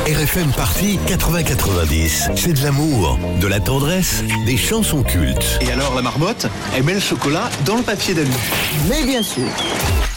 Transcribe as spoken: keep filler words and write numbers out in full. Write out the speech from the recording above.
R F M Party quatre-vingts quatre-vingt-dix. C'est de l'amour, de la tendresse, des chansons cultes. Et alors la marmotte, elle met le chocolat dans le papier d'alu. Mais bien sûr.